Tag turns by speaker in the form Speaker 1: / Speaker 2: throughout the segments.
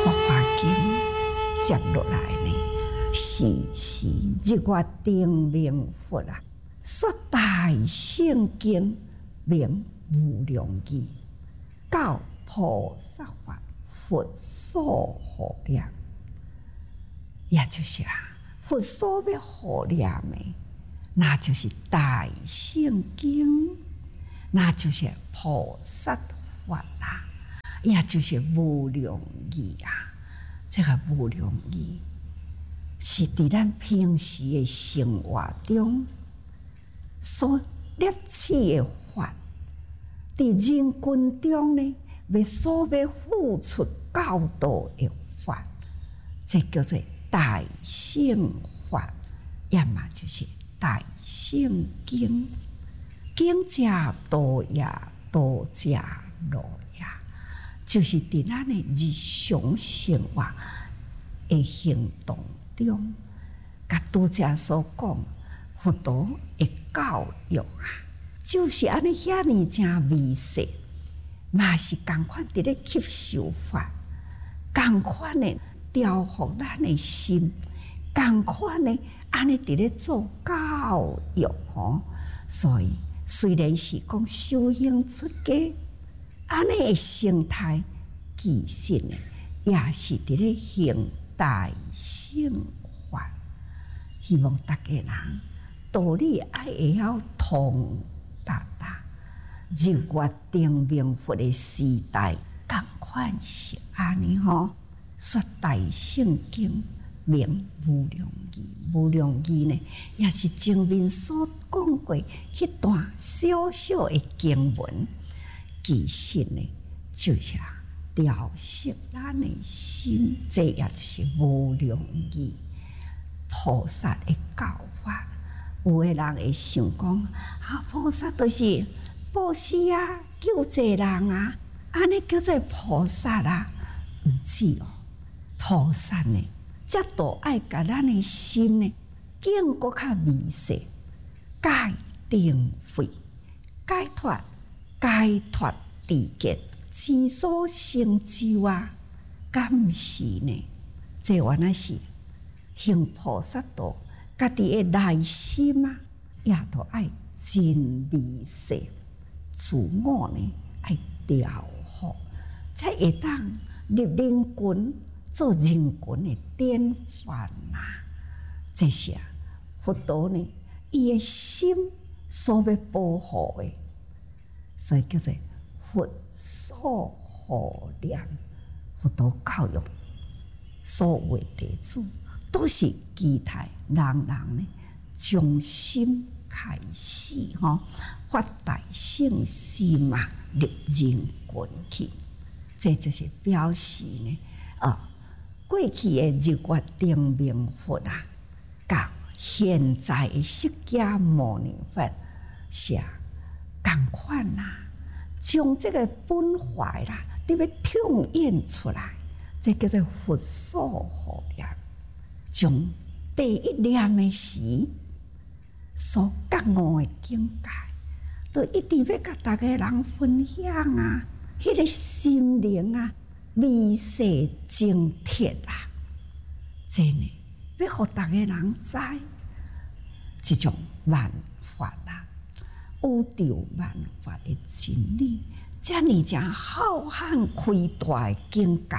Speaker 1: 法华经接落来呢，是日月定明佛啊，说大圣经名无量义，教菩萨法佛所护念，也就是佛所要护念的，那就是大圣经，那就是菩萨法啦，也就是无量义啊。这个无量义是伫咱平时的生活中所立起的法，伫人群中呢，所要付出教导的法，这叫做大乘法，要么就是大乘经。经者多也，多者乐也，就是伫咱的日常生活的行动中，甲拄则所讲佛陀的教育就是安尼遐尼真微细，嘛是共款伫咧吸收法，共款的调伏咱的心，共款的安尼伫咧做教育所以虽然是讲修行出家，安尼的心态，其实呢，也是伫咧行大乘法。希望大家人道理爱会晓通达啦。日月定明佛的时代，共款是安尼说大圣经名无量义，无量义呢，也是前面所讲过迄段小小的经文，其实呢，就是调息咱的心，这也就是无量义菩萨的教法。有的人会想讲，菩萨都是布施救济人安尼叫做菩萨毋是菩萨呢，则都爱甲咱的心呢，更搁较微细，戒定慧，解脱知见，之所成就敢是呢？这原来是行菩萨道，家己的内心也都爱真微细，自我呢爱调伏，才会当入人群，做人群的典范这是佛陀呢，伊的心所要保护的，所以叫做佛所护念。佛陀教育所有弟子，都是期待人人呢，从心开始发大圣心入人群去。这就是表示呢，过去的日月定明佛甲现在的释迦牟尼佛是同款将这个本怀你要跳现出来，这叫做佛所护念。从第一念的时所觉悟的境界，都一直要甲大家人分享迄个心灵微细精铁真呢，要互大家人知，这种万法宇宙万法的真理，这呢正浩瀚开大的境界，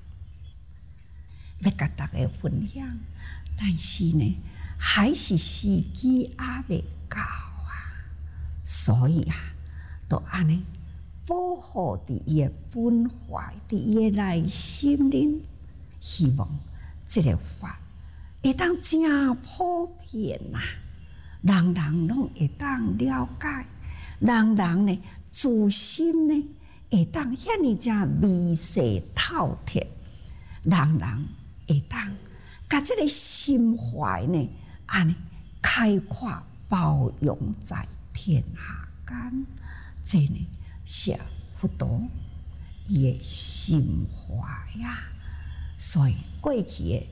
Speaker 1: 要甲大家分享。但是呢，还是时机未到所以就安尼保护伫伊的本怀，伫伊的内心里，希望这个法会当真普遍人人拢会当了解，人人呢自心呢会当遐尼真微细透彻，人人会当甲这个心怀呢安尼开阔包容在天下间，这呢是佛陀伊的心怀所以过去的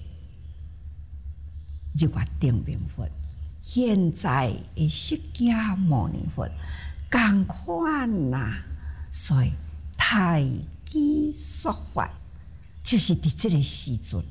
Speaker 1: 日月定明佛，现在的释迦牟尼佛同款所以太极说法就是伫这个时阵，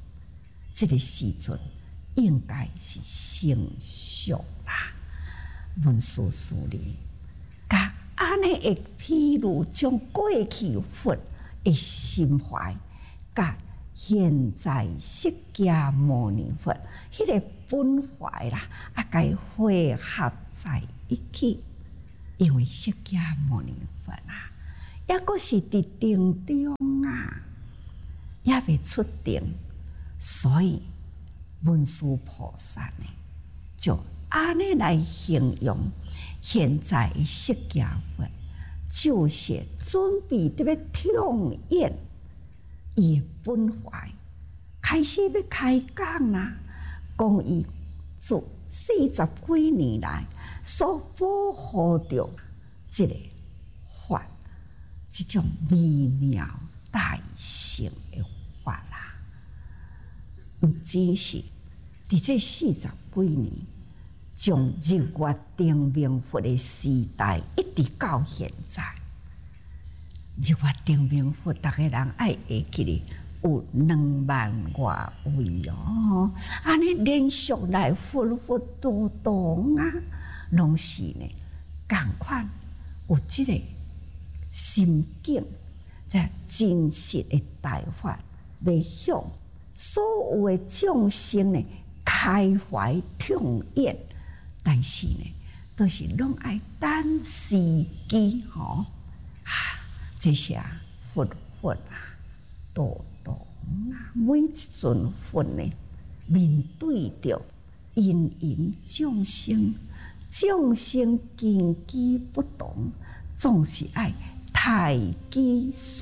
Speaker 1: 应该是成熟啦。文殊师利，甲安尼会譬如将过去佛的心怀，甲现在释迦牟尼佛迄个本怀啦，甲伊汇合在一起。因为释迦牟尼佛啊，抑阁是伫定中啊，也未出定，所以文殊菩萨呢，就安尼来形容现在的释迦佛，就是准备伫要痛演伊的本怀，开始要开讲啦，讲伊自40几年来所保护着这个法，这种微妙大乘的法啦，毋只是伫这40几年，从日月定明佛的时代一直到现在，日月定明佛，逐个人爱会记哩。有2万外位哦，安尼连续来佛度度啊，拢是呢，共款有即个心境，在真实的大法，要向所有的众生呢开怀痛演，但是呢，都是拢爱等时机吼，这些佛啊，度。每一尊佛呢，面对着芸芸众生，众生根基不同，总是爱太极。